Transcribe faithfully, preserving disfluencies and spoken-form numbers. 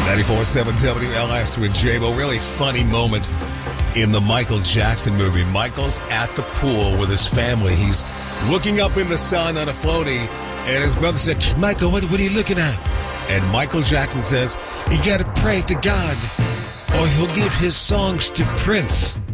ninety-four point seven W L S with J-Bo. Really funny moment in the Michael Jackson movie. Michael's at the pool with his family. He's looking up in the sun on a floaty, and his brother said, Michael, what, what are you looking at? And Michael Jackson says, you got to pray to God, or he'll give his songs to Prince.